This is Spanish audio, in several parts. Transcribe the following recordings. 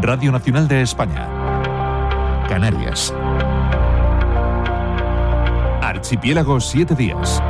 Radio Nacional de España. Canarias. Archipiélago 7 días.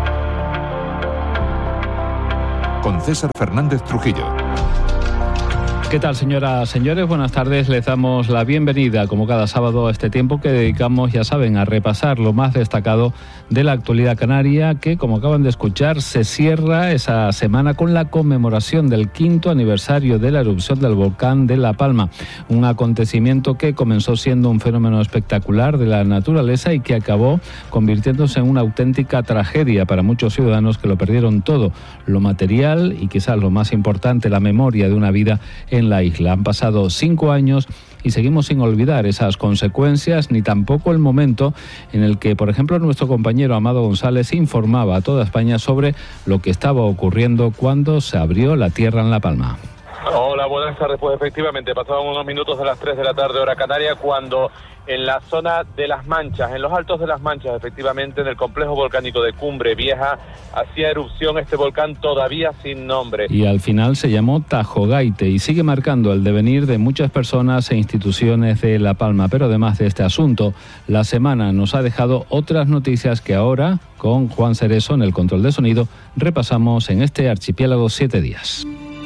Con César Fernández Trujillo. ¿Qué tal, señoras, señores? Buenas tardes. Les damos la bienvenida, como cada sábado, a este tiempo que dedicamos, ya saben, a repasar lo más destacado de la actualidad canaria, que, como acaban de escuchar, se cierra esa semana con la conmemoración del 5º aniversario de la erupción del volcán de La Palma. Un acontecimiento que comenzó siendo un fenómeno espectacular de la naturaleza y que acabó convirtiéndose en una auténtica tragedia para muchos ciudadanos que lo perdieron todo, lo material y quizás lo más importante, la memoria de una vida en la isla. Han pasado 5 años y seguimos sin olvidar esas consecuencias, ni tampoco el momento en el que, por ejemplo, nuestro compañero Amado González informaba a toda España sobre lo que estaba ocurriendo cuando se abrió la tierra en La Palma. Hola, buenas tardes. Pues efectivamente, pasaban unos minutos de las 3 de la tarde, hora canaria, cuando en la zona de Las Manchas, en los altos de Las Manchas, efectivamente, en el complejo volcánico de Cumbre Vieja, hacía erupción este volcán todavía sin nombre. Y al final se llamó Tajogaite y sigue marcando el devenir de muchas personas e instituciones de La Palma. Pero además de este asunto, la semana nos ha dejado otras noticias que ahora, con Juan Cerezo en el control de sonido, repasamos en este Archipiélago 7 días.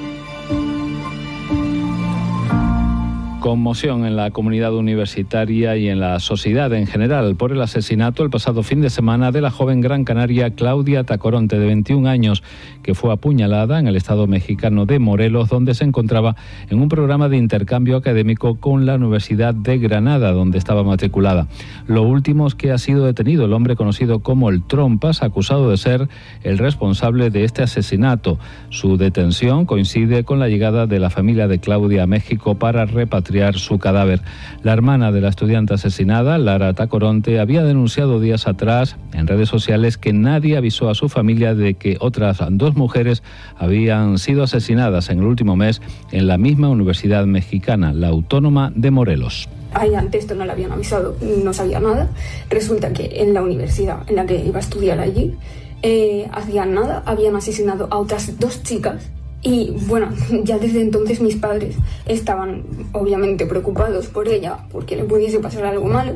Conmoción en la comunidad universitaria y en la sociedad en general por el asesinato el pasado fin de semana de la joven gran canaria Claudia Tacoronte, de 21 años, que fue apuñalada en el estado mexicano de Morelos, donde se encontraba en un programa de intercambio académico con la Universidad de Granada, donde estaba matriculada. Lo último es que ha sido detenido el hombre conocido como el Trompas, acusado de ser el responsable de este asesinato. Su detención coincide con la llegada de la familia de Claudia a México para repatriar su cadáver. La hermana de la estudiante asesinada, Lara Tacoronte, había denunciado días atrás en redes sociales que nadie avisó a su familia de que otras 2 mujeres habían sido asesinadas en el último mes en la misma universidad mexicana, la Autónoma de Morelos. Ay, ante esto no le habían avisado, no sabía nada. Resulta que en la universidad en la que iba a estudiar allí, hacían nada, habían asesinado a otras 2 chicas. Y bueno, ya desde entonces mis padres estaban obviamente preocupados por ella, porque le pudiese pasar algo malo.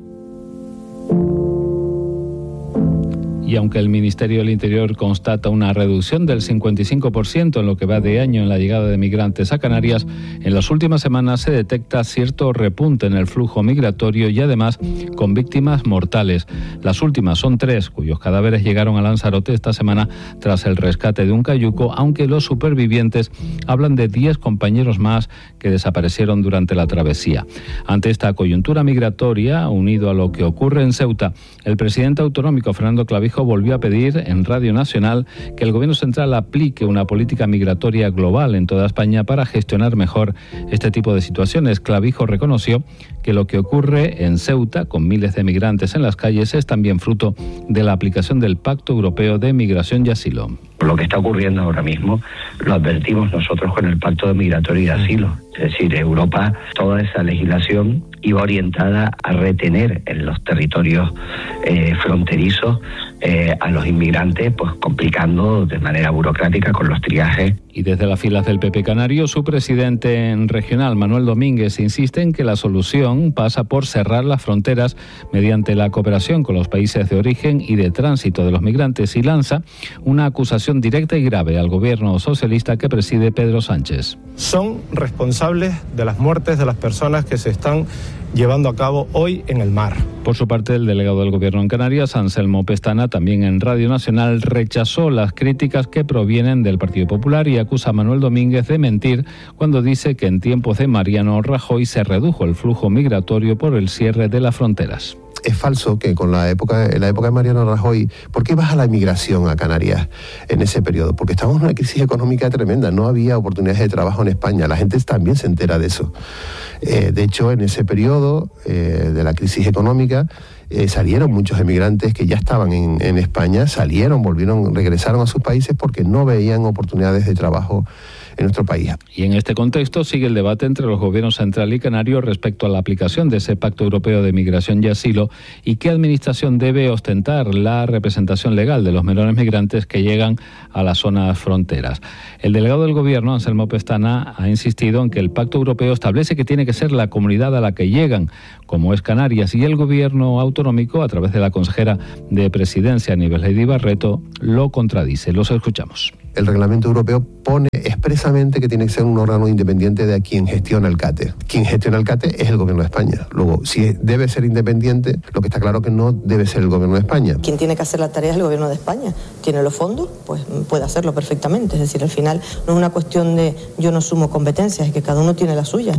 Y aunque el Ministerio del Interior constata una reducción del 55% en lo que va de año en la llegada de migrantes a Canarias, en las últimas semanas se detecta cierto repunte en el flujo migratorio y además con víctimas mortales. Las últimas son 3, cuyos cadáveres llegaron a Lanzarote esta semana tras el rescate de un cayuco, aunque los supervivientes hablan de 10 compañeros más que desaparecieron durante la travesía. Ante esta coyuntura migratoria, unido a lo que ocurre en Ceuta, el presidente autonómico Fernando Clavijo volvió a pedir en Radio Nacional que el Gobierno central aplique una política migratoria global en toda España para gestionar mejor este tipo de situaciones. Clavijo reconoció que lo que ocurre en Ceuta, con miles de migrantes en las calles, es también fruto de la aplicación del Pacto Europeo de Migración y Asilo. Lo que está ocurriendo ahora mismo lo advertimos nosotros con el Pacto de Migratorio y Asilo. Es decir, Europa, toda esa legislación iba orientada a retener en los territorios fronterizos a los inmigrantes, pues complicando de manera burocrática con los triajes. Y desde las filas del PP Canario, su presidente regional, Manuel Domínguez, insiste en que la solución pasa por cerrar las fronteras mediante la cooperación con los países de origen y de tránsito de los migrantes y lanza una acusación directa y grave al gobierno socialista que preside Pedro Sánchez. Son responsables de las muertes de las personas que se están llevando a cabo hoy en el mar. Por su parte, el delegado del Gobierno en Canarias, Anselmo Pestana, también en Radio Nacional, rechazó las críticas que provienen del Partido Popular y acusa a Manuel Domínguez de mentir cuando dice que en tiempos de Mariano Rajoy se redujo el flujo migratorio por el cierre de las fronteras. Es falso que en la época de Mariano Rajoy, ¿por qué baja la inmigración a Canarias en ese periodo? Porque estábamos en una crisis económica tremenda, no había oportunidades de trabajo en España, la gente también se entera de eso. De hecho, en ese periodo de la crisis económica, salieron muchos emigrantes que ya estaban en España, regresaron a sus países porque no veían oportunidades de trabajo en nuestro país. Y en este contexto sigue el debate entre los gobiernos central y canario respecto a la aplicación de ese Pacto Europeo de Migración y Asilo y qué administración debe ostentar la representación legal de los menores migrantes que llegan a las zonas fronteras. El delegado del Gobierno, Anselmo Pestana, ha insistido en que el Pacto Europeo establece que tiene que ser la comunidad a la que llegan, como es Canarias, y el Gobierno autonómico, a través de la consejera de Presidencia, Nieves Lady Barreto, lo contradice. Los escuchamos. El reglamento europeo pone expresamente que tiene que ser un órgano independiente de quien gestiona el CATE. Quien gestiona el CATE es el Gobierno de España. Luego, si debe ser independiente, lo que está claro que no debe ser el Gobierno de España. Quien tiene que hacer la tarea es el Gobierno de España. Tiene los fondos, pues puede hacerlo perfectamente. Es decir, al final no es una cuestión de yo no sumo competencias, es que cada uno tiene la suya.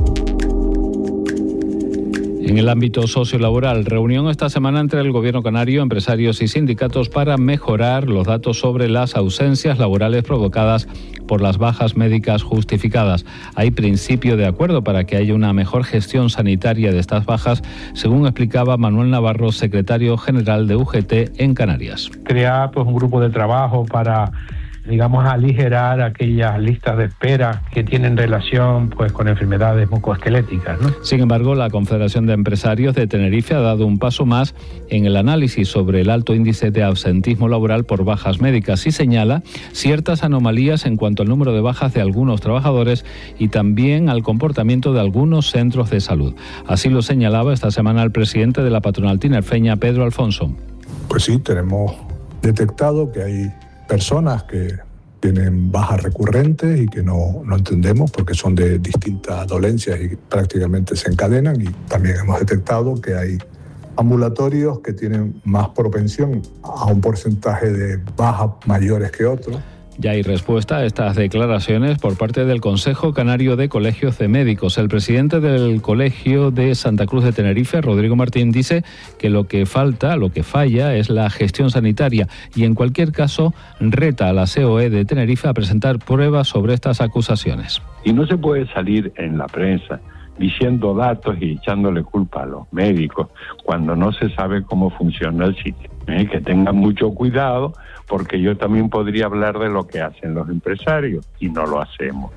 En el ámbito sociolaboral, reunión esta semana entre el Gobierno canario, empresarios y sindicatos para mejorar los datos sobre las ausencias laborales provocadas por las bajas médicas justificadas. Hay principio de acuerdo para que haya una mejor gestión sanitaria de estas bajas, según explicaba Manuel Navarro, secretario general de UGT en Canarias. Crear un grupo de trabajo para, digamos, aligerar aquellas listas de espera que tienen relación con enfermedades musculoesqueléticas, ¿no? Sin embargo, la Confederación de Empresarios de Tenerife ha dado un paso más en el análisis sobre el alto índice de absentismo laboral por bajas médicas y señala ciertas anomalías en cuanto al número de bajas de algunos trabajadores y también al comportamiento de algunos centros de salud. Así lo señalaba esta semana el presidente de la patronal tinerfeña, Pedro Alfonso. Pues sí, tenemos detectado que hay personas que tienen bajas recurrentes y que no entendemos porque son de distintas dolencias y prácticamente se encadenan, y también hemos detectado que hay ambulatorios que tienen más propensión a un porcentaje de bajas mayores que otros. Ya hay respuesta a estas declaraciones por parte del Consejo Canario de Colegios de Médicos. El presidente del Colegio de Santa Cruz de Tenerife, Rodrigo Martín, dice que lo que falla es la gestión sanitaria y en cualquier caso reta a la COE de Tenerife a presentar pruebas sobre estas acusaciones. Y no se puede salir en la prensa diciendo datos y echándole culpa a los médicos cuando no se sabe cómo funciona el sitio. Que tengan mucho cuidado, porque yo también podría hablar de lo que hacen los empresarios y no lo hacemos.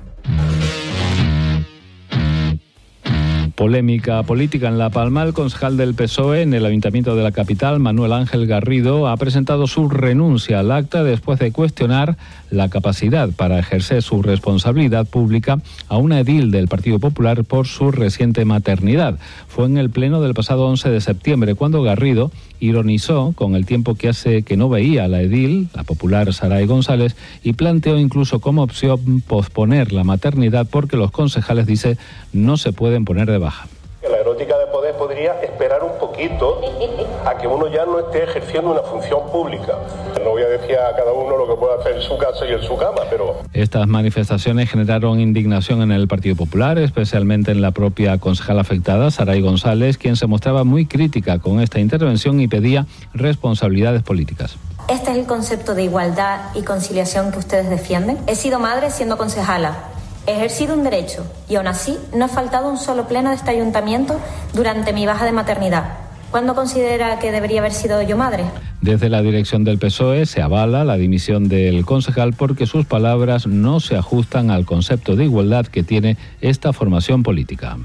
Polémica política en La Palma. El concejal del PSOE en el Ayuntamiento de la capital, Manuel Ángel Garrido, ha presentado su renuncia al acta después de cuestionar la capacidad para ejercer su responsabilidad pública a una edil del Partido Popular por su reciente maternidad. Fue en el pleno del pasado 11 de septiembre cuando Garrido ironizó con el tiempo que hace que no veía a la edil, la popular Saray González, y planteó incluso como opción posponer la maternidad porque los concejales, dice, no se pueden poner de baja. La erótica de poder podría esperar un poquito a que uno ya no esté ejerciendo una función pública. No voy a decir a cada uno lo que puede hacer en su casa y en su cama, pero... Estas manifestaciones generaron indignación en el Partido Popular, especialmente en la propia concejala afectada, Saray González, quien se mostraba muy crítica con esta intervención y pedía responsabilidades políticas. ¿Este es el concepto de igualdad y conciliación que ustedes defienden? He sido madre siendo concejala. He ejercido un derecho y aún así no he faltado un solo pleno de este ayuntamiento durante mi baja de maternidad. ¿Cuándo considera que debería haber sido yo madre? Desde la dirección del PSOE se avala la dimisión del concejal porque sus palabras no se ajustan al concepto de igualdad que tiene esta formación política.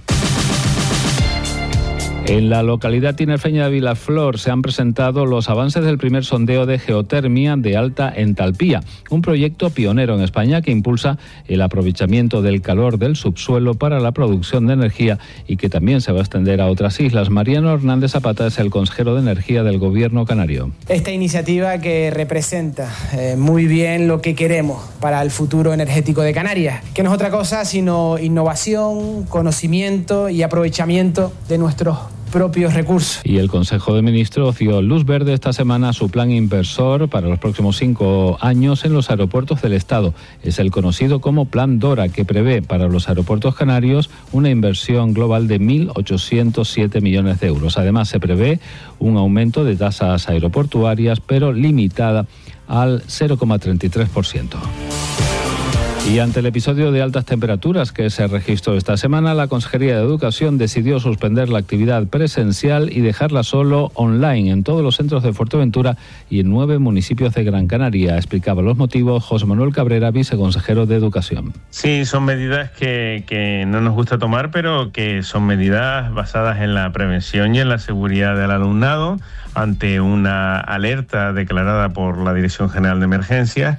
En la localidad tinerfeña de Vilaflor se han presentado los avances del primer sondeo de geotermia de alta entalpía, un proyecto pionero en España que impulsa el aprovechamiento del calor del subsuelo para la producción de energía y que también se va a extender a otras islas. Mariano Hernández Zapata es el consejero de Energía del Gobierno canario. Esta iniciativa que representa muy bien lo que queremos para el futuro energético de Canarias, que no es otra cosa sino innovación, conocimiento y aprovechamiento de nuestros propios recursos. Y el Consejo de Ministros dio luz verde esta semana a su plan inversor para los próximos 5 años en los aeropuertos del Estado. Es el conocido como Plan Dora, que prevé para los aeropuertos canarios una inversión global de 1.807 millones de euros. Además, se prevé un aumento de tasas aeroportuarias, pero limitada al 0,33%. Y ante el episodio de altas temperaturas que se registró esta semana, la Consejería de Educación decidió suspender la actividad presencial y dejarla solo online en todos los centros de Fuerteventura y en 9 municipios de Gran Canaria. Explicaba los motivos José Manuel Cabrera, viceconsejero de Educación. Sí, son medidas que no nos gusta tomar, pero que son medidas basadas en la prevención y en la seguridad del alumnado ante una alerta declarada por la Dirección General de Emergencias.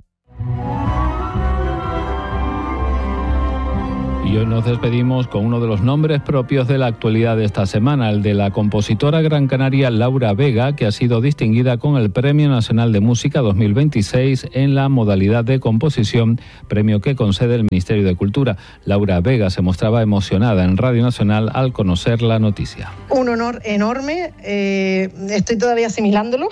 Y hoy nos despedimos con uno de los nombres propios de la actualidad de esta semana, el de la compositora gran canaria Laura Vega, que ha sido distinguida con el Premio Nacional de Música 2026 en la modalidad de composición, premio que concede el Ministerio de Cultura. Laura Vega se mostraba emocionada en Radio Nacional al conocer la noticia. Un honor enorme, estoy todavía asimilándolo.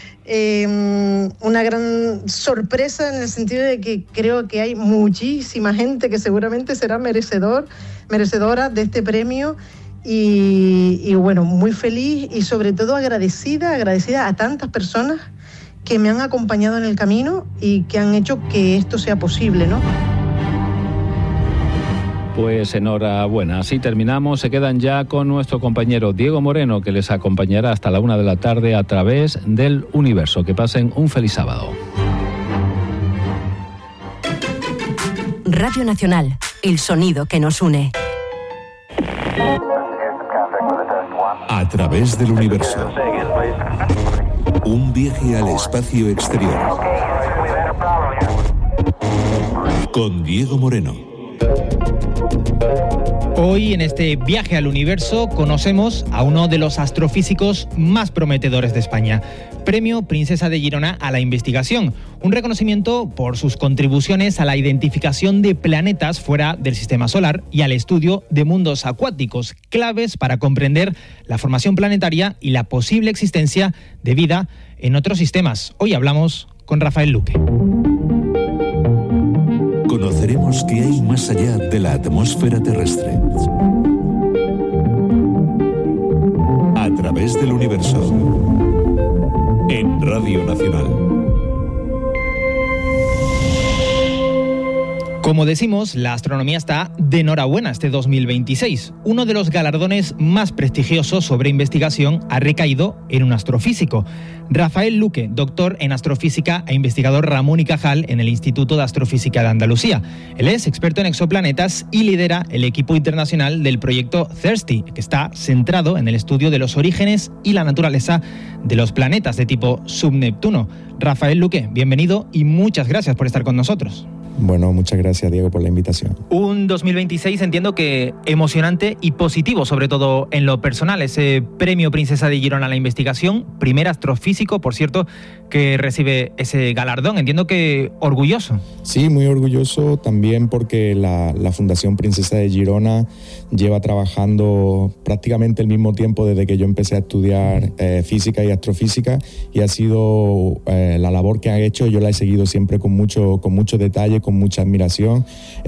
Una gran sorpresa en el sentido de que creo que hay muchísima gente que seguramente será merecedora de este premio y bueno, muy feliz y sobre todo agradecida a tantas personas que me han acompañado en el camino y que han hecho que esto sea posible, ¿no? Pues enhorabuena. Así terminamos. Se quedan ya con nuestro compañero Diego Moreno, que les acompañará hasta la 1 de la tarde a través del Universo. Que pasen un feliz sábado. Radio Nacional, el sonido que nos une. A través del Universo. Un viaje al espacio exterior. Con Diego Moreno. Hoy en este viaje al universo conocemos a uno de los astrofísicos más prometedores de España. Premio Princesa de Girona a la investigación, un reconocimiento por sus contribuciones a la identificación de planetas fuera del sistema solar y al estudio de mundos acuáticos, claves para comprender la formación planetaria y la posible existencia de vida en otros sistemas. Hoy hablamos con Rafael Luque. Conoceremos qué hay más allá de la atmósfera terrestre. A través del Universo. En Radio Nacional. Como decimos, la astronomía está de enhorabuena este 2026. Uno de los galardones más prestigiosos sobre investigación ha recaído en un astrofísico. Rafael Luque, doctor en astrofísica e investigador Ramón y Cajal en el Instituto de Astrofísica de Andalucía. Él es experto en exoplanetas y lidera el equipo internacional del proyecto THIRST, que está centrado en el estudio de los orígenes y la naturaleza de los planetas de tipo subneptuno. Rafael Luque, bienvenido y muchas gracias por estar con nosotros. Bueno, muchas gracias, Diego, por la invitación. Un 2026 entiendo que emocionante y positivo, sobre todo en lo personal. Ese Premio Princesa de Girona a la investigación, primer astrofísico, por cierto, que recibe ese galardón. Entiendo que orgulloso. Sí, muy orgulloso también porque la Fundación Princesa de Girona lleva trabajando prácticamente el mismo tiempo desde que yo empecé a estudiar física y astrofísica, y ha sido la labor que han hecho, yo la he seguido siempre con mucho detalle, con mucha admiración,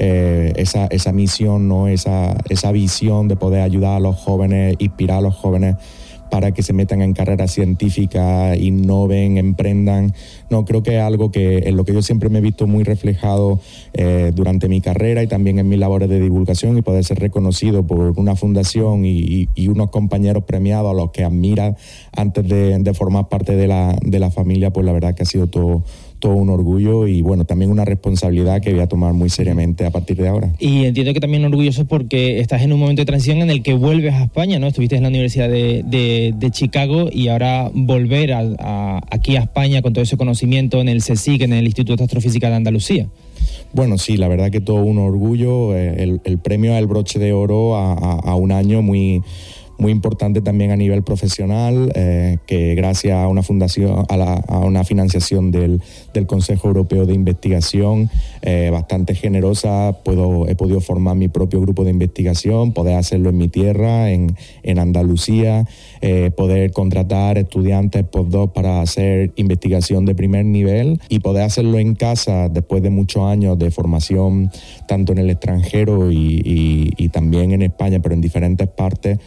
esa misión, ¿no? esa visión de poder ayudar a los jóvenes, inspirar a los jóvenes para que se metan en carreras científicas, innoven, emprendan. No, creo que es algo que en lo que yo siempre me he visto muy reflejado durante mi carrera y también en mis labores de divulgación, y poder ser reconocido por una fundación y unos compañeros premiados a los que admiran antes de formar parte de la familia, pues la verdad que ha sido todo un orgullo y bueno, también una responsabilidad que voy a tomar muy seriamente a partir de ahora. Y entiendo que también orgulloso porque estás en un momento de transición en el que vuelves a España, ¿no? Estuviste en la Universidad de Chicago y ahora volver aquí a España con todo ese conocimiento en el CSIC, en el Instituto de Astrofísica de Andalucía. Bueno, sí, la verdad que todo un orgullo. El premio es el broche de oro a un año muy importante también a nivel profesional, que gracias a una fundación, a una financiación del Consejo Europeo de Investigación bastante generosa, he podido formar mi propio grupo de investigación, poder hacerlo en mi tierra, en Andalucía, poder contratar estudiantes postdoc para hacer investigación de primer nivel y poder hacerlo en casa después de muchos años de formación tanto en el extranjero y también en España, pero en diferentes partes. Pues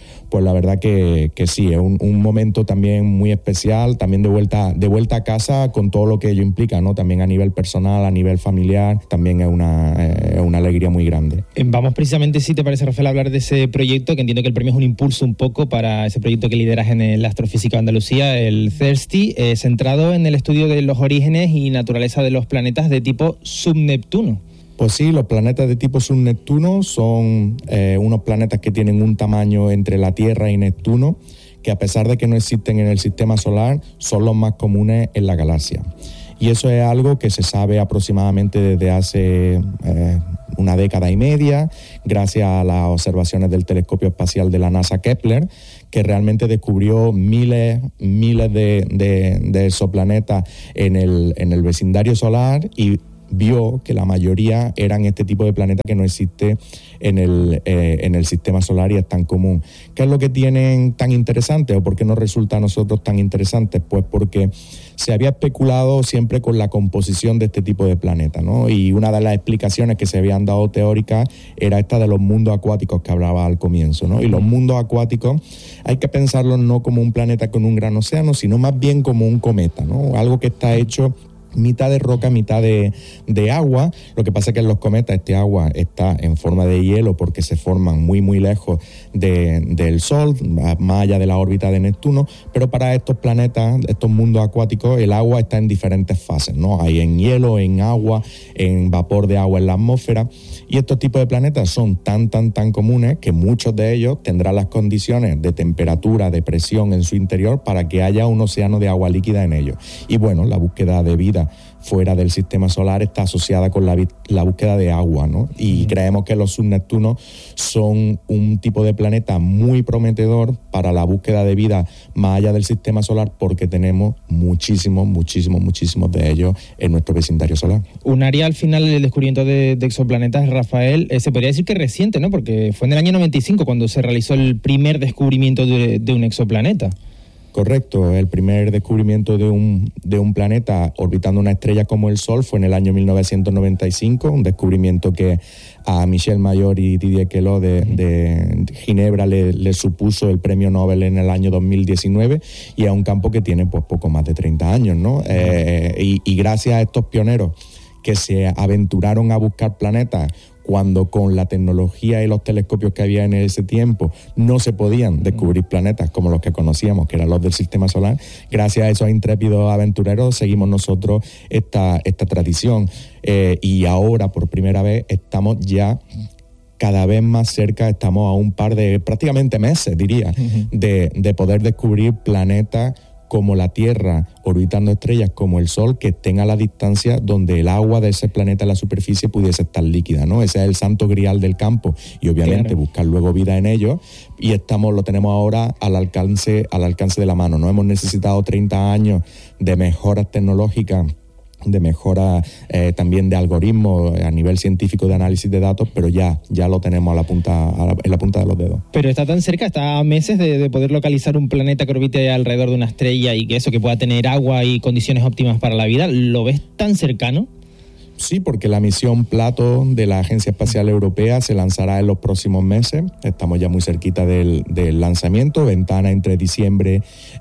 la verdad que sí, es un momento también muy especial, también de vuelta a casa con todo lo que ello implica, ¿no? También a nivel personal, a nivel familiar, también es una alegría muy grande. Vamos precisamente, si te parece, Rafael, a hablar de ese proyecto, que entiendo que el premio es un impulso un poco para ese proyecto que lideras en el Astrofísica de Andalucía, el CERSTI, centrado en el estudio de los orígenes y naturaleza de los planetas de tipo subneptuno. Pues sí, los planetas de tipo subneptuno son unos planetas que tienen un tamaño entre la Tierra y Neptuno, que a pesar de que no existen en el sistema solar, son los más comunes en la galaxia. Y eso es algo que se sabe aproximadamente desde hace una década y media, gracias a las observaciones del telescopio espacial de la NASA Kepler, que realmente descubrió miles de exoplanetas en el vecindario solar y vio que la mayoría eran este tipo de planetas que no existe en el sistema solar y es tan común. ¿Qué es lo que tienen tan interesante o por qué nos resulta a nosotros tan interesante? Pues porque se había especulado siempre con la composición de este tipo de planetas, ¿no? Y una de las explicaciones que se habían dado teóricas era esta de los mundos acuáticos que hablaba al comienzo, ¿no? Y los mundos acuáticos hay que pensarlos no como un planeta con un gran océano, sino más bien como un cometa, ¿no? Algo que está hecho mitad de roca, mitad de agua. Lo que pasa es que en los cometas este agua está en forma de hielo porque se forman muy muy lejos del Sol, más allá de la órbita de Neptuno, pero para estos planetas, estos mundos acuáticos, el agua está en diferentes fases, ¿no? Hay en hielo, en agua, en vapor de agua en la atmósfera, y estos tipos de planetas son tan comunes que muchos de ellos tendrán las condiciones de temperatura, de presión en su interior para que haya un océano de agua líquida en ellos. Y bueno, la búsqueda de vida fuera del sistema solar está asociada con la búsqueda de agua, ¿no? Y creemos que los subneptunos son un tipo de planeta muy prometedor para la búsqueda de vida más allá del sistema solar porque tenemos muchísimos de ellos en nuestro vecindario solar. Un área al final del descubrimiento de exoplanetas, Rafael, se podría decir que reciente, ¿no? Porque fue en el año 95 cuando se realizó el primer descubrimiento de un exoplaneta. Correcto, el primer descubrimiento de un planeta orbitando una estrella como el Sol fue en el año 1995, un descubrimiento que a Michel Mayor y Didier Queloz de Ginebra le supuso el premio Nobel en el año 2019 y es un campo que tiene pues poco más de 30 años, ¿no? Y gracias a estos pioneros que se aventuraron a buscar planetas cuando con la tecnología y los telescopios que había en ese tiempo no se podían descubrir planetas como los que conocíamos, que eran los del sistema solar. Gracias a esos intrépidos aventureros seguimos nosotros esta tradición y ahora por primera vez estamos ya cada vez más cerca, estamos a un par de prácticamente meses, diría, de poder descubrir planetas como la Tierra, orbitando estrellas como el Sol, que estén a la distancia donde el agua de ese planeta en la superficie pudiese estar líquida, ¿no? Ese es el santo grial del campo y obviamente buscar luego vida en ellos y lo tenemos ahora al alcance de la mano, ¿no? Hemos necesitado 30 años de mejoras tecnológicas, de mejora también de algoritmos a nivel científico de análisis de datos, pero ya lo tenemos en la punta de los dedos. Pero está tan cerca, está a meses de poder localizar un planeta que orbite alrededor de una estrella y que pueda tener agua y condiciones óptimas para la vida. ¿Lo ves tan cercano? Sí, porque la misión Plato de la Agencia Espacial Europea se lanzará en los próximos meses. Estamos ya muy cerquita del lanzamiento, ventana entre diciembre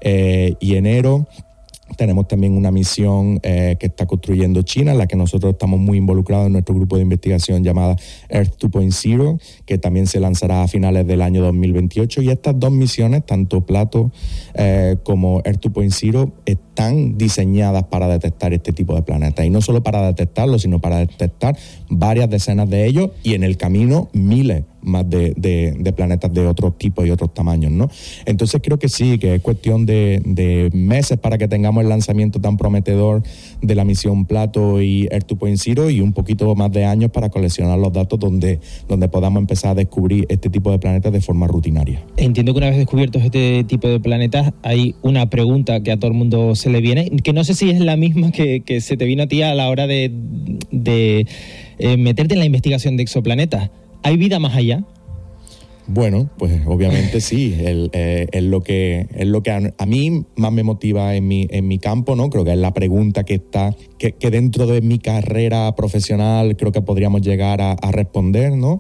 y enero. Tenemos también una misión que está construyendo China, en la que nosotros estamos muy involucrados en nuestro grupo de investigación llamada Earth 2.0, que también se lanzará a finales del año 2028. Y estas dos misiones, tanto Plato como Earth 2.0, están diseñadas para detectar este tipo de planetas. Y no solo para detectarlos, sino para detectar varias decenas de ellos y en el camino miles más de planetas de otros tipos y otros tamaños, ¿no? Entonces creo que sí, que es cuestión de meses para que tengamos el lanzamiento tan prometedor de la misión Plato y Earth 2.0 y un poquito más de años para coleccionar los datos donde podamos empezar a descubrir este tipo de planetas de forma rutinaria. Entiendo que una vez descubiertos este tipo de planetas hay una pregunta que a todo el mundo se le viene, que no sé si es la misma que se te vino a ti a la hora de meterte en la investigación de exoplanetas. ¿Hay vida más allá? Bueno, pues obviamente sí, es lo que a mí más me motiva en mi campo, ¿no? Creo que es la pregunta que dentro de mi carrera profesional creo que podríamos llegar a responder, ¿no?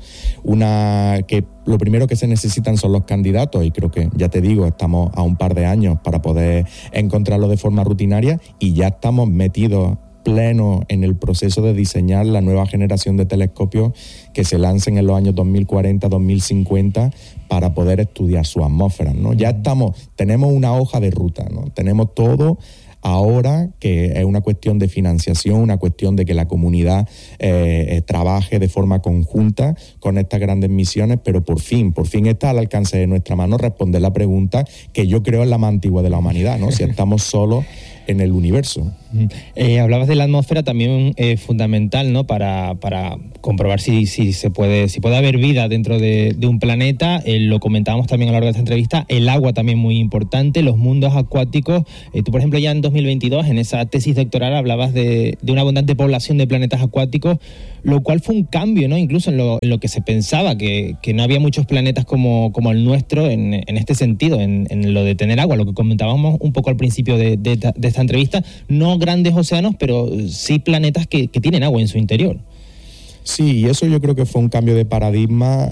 Que lo primero que se necesitan son los candidatos, y creo que, ya te digo, estamos a un par de años para poder encontrarlo de forma rutinaria, y ya estamos metidos pleno en el proceso de diseñar la nueva generación de telescopios que se lancen en los años 2040-2050 para poder estudiar su atmósfera, ¿no? Ya tenemos una hoja de ruta, ¿no? Tenemos todo. Ahora que es una cuestión de financiación, una cuestión de que la comunidad trabaje de forma conjunta con estas grandes misiones, pero por fin está al alcance de nuestra mano responder la pregunta que yo creo es la más antigua de la humanidad, ¿no? Si estamos solos en el universo. Hablabas de la atmósfera, también fundamental, ¿no? Para comprobar si puede haber vida dentro de un planeta. Lo comentábamos también a lo largo de esta entrevista. El agua también muy importante, los mundos acuáticos. Tú, por ejemplo, ya en 2022, en esa tesis doctoral, hablabas de una abundante población de planetas acuáticos, lo cual fue un cambio, ¿no? Incluso en lo que se pensaba, que no había muchos planetas como el nuestro en este sentido, en lo de tener agua, lo que comentábamos un poco al principio de esta entrevista. No grandes océanos, pero sí planetas que tienen agua en su interior. Sí, y eso yo creo que fue un cambio de paradigma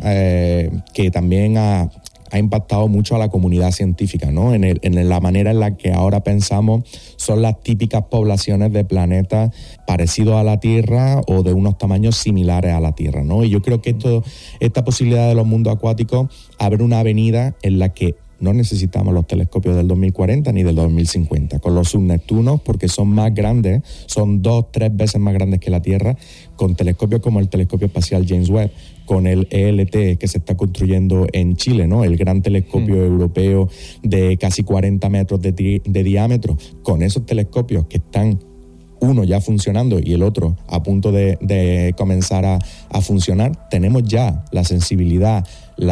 que también ha impactado mucho a la comunidad científica, ¿no? En la manera en la que ahora pensamos son las típicas poblaciones de planetas parecidos a la Tierra o de unos tamaños similares a la Tierra, ¿no? Y yo creo que esta posibilidad de los mundos acuáticos abre una avenida en la que no necesitamos los telescopios del 2040 ni del 2050, con los subneptunos, porque son más grandes, son 2-3 veces más grandes que la Tierra, con telescopios como el telescopio espacial James Webb, con el ELT que se está construyendo en Chile, ¿no? El gran telescopio europeo de casi 40 metros de diámetro. Con esos telescopios que están uno ya funcionando y el otro a punto de comenzar a funcionar, tenemos ya la sensibilidad,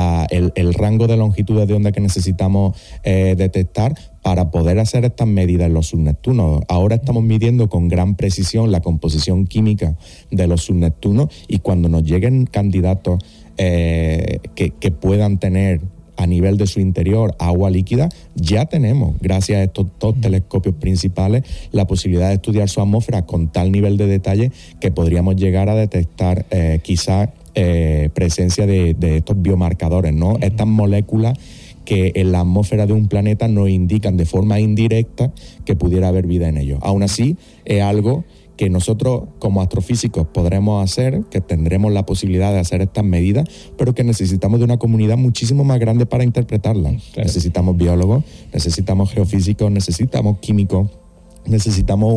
el rango de longitudes de onda que necesitamos detectar para poder hacer estas medidas en los subneptunos. Ahora estamos midiendo con gran precisión la composición química de los subneptunos, y cuando nos lleguen candidatos que puedan tener a nivel de su interior agua líquida, ya tenemos, gracias a estos dos telescopios principales, la posibilidad de estudiar su atmósfera con tal nivel de detalle que podríamos llegar a detectar quizás presencia de estos biomarcadores, ¿no? Estas moléculas que en la atmósfera de un planeta nos indican de forma indirecta que pudiera haber vida en ellos. Aún así, es algo que nosotros como astrofísicos podremos hacer, que tendremos la posibilidad de hacer estas medidas, pero que necesitamos de una comunidad muchísimo más grande para interpretarlas. Claro. Necesitamos biólogos, necesitamos geofísicos, necesitamos químicos, necesitamos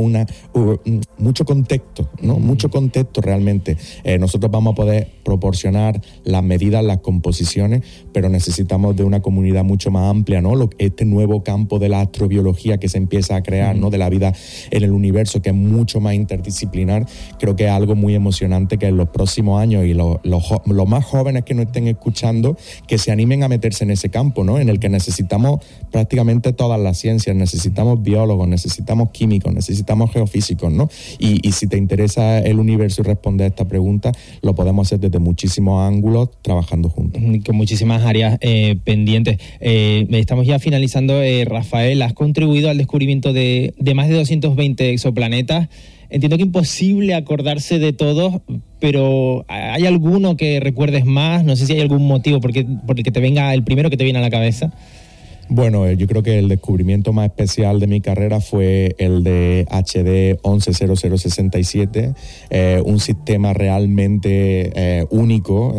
mucho contexto, ¿no? Mucho contexto realmente. Nosotros vamos a poder proporcionar las medidas, las composiciones, pero necesitamos de una comunidad mucho más amplia, ¿no? Este nuevo campo de la astrobiología que se empieza a crear, ¿no? De la vida en el universo, que es mucho más interdisciplinar. Creo que es algo muy emocionante que en los próximos años, y los más jóvenes que nos estén escuchando, que se animen a meterse en ese campo, ¿no? En el que necesitamos prácticamente todas las ciencias, necesitamos biólogos, necesitamos químicos, necesitamos geofísicos, ¿no? Y si te interesa el universo y responder a esta pregunta, lo podemos hacer desde muchísimos ángulos, trabajando juntos. Con muchísimas áreas pendientes. Estamos ya finalizando, Rafael. Has contribuido al descubrimiento de más de 220 exoplanetas. Entiendo que imposible acordarse de todos, pero ¿hay alguno que recuerdes más? No sé si hay algún motivo por el que te venga el primero que te viene a la cabeza. Bueno, yo creo que el descubrimiento más especial de mi carrera fue el de HD 110067, un sistema realmente único,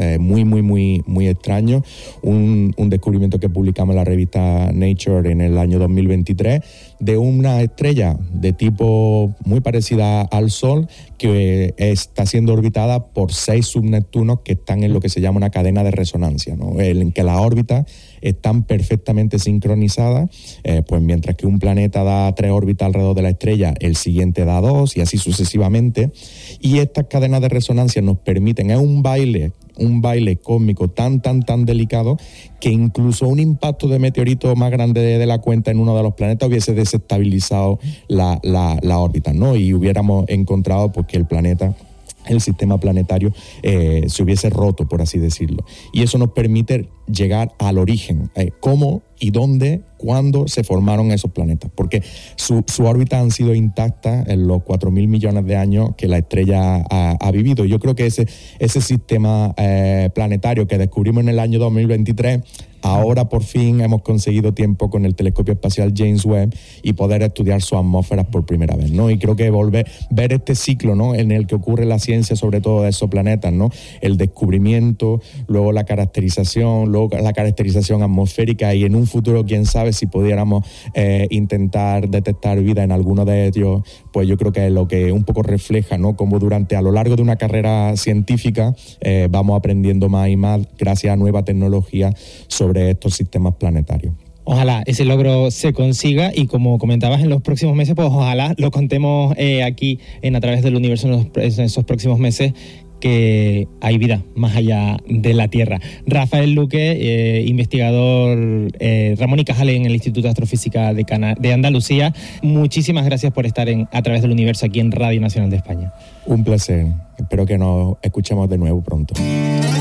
muy extraño, un descubrimiento que publicamos en la revista Nature en el año 2023, de una estrella de tipo muy parecida al Sol, que está siendo orbitada por 6 subneptunos que están en lo que se llama una cadena de resonancia, ¿no? En que las órbitas están perfectamente sincronizadas, pues mientras que un planeta da 3 órbitas alrededor de la estrella, el siguiente da 2 y así sucesivamente. Y estas cadenas de resonancia nos permiten, es un baile cósmico tan delicado, que incluso un impacto de meteorito más grande de la cuenta en uno de los planetas hubiese desestabilizado la órbita, ¿no? Y hubiéramos encontrado pues que el planeta el sistema planetario se hubiese roto, por así decirlo. Y eso nos permite llegar al origen, cómo y dónde, cuándo se formaron esos planetas, porque su órbita han sido intactas en los 4.000 millones de años que la estrella ha vivido. Yo creo que ese sistema planetario que descubrimos en el año 2023, ahora por fin hemos conseguido tiempo con el telescopio espacial James Webb y poder estudiar sus atmósferas por primera vez, ¿no? Y creo que ver este ciclo, ¿no?, en el que ocurre la ciencia, sobre todo de esos planetas, ¿no?, el descubrimiento, luego la caracterización, luego la caracterización atmosférica, y en un futuro, quién sabe, si pudiéramos intentar detectar vida en alguno de ellos, pues yo creo que es lo que un poco refleja, ¿no?, cómo a lo largo de una carrera científica vamos aprendiendo más y más gracias a nueva tecnología sobre estos sistemas planetarios. Ojalá ese logro se consiga, y como comentabas, en los próximos meses, pues ojalá lo contemos aquí en A Través del Universo en esos próximos meses, que hay vida más allá de la Tierra. Rafael Luque, investigador Ramón y Cajal en el Instituto de Astrofísica de Andalucía, muchísimas gracias por estar en A Través del Universo aquí en Radio Nacional de España. Un placer, espero que nos escuchemos de nuevo pronto.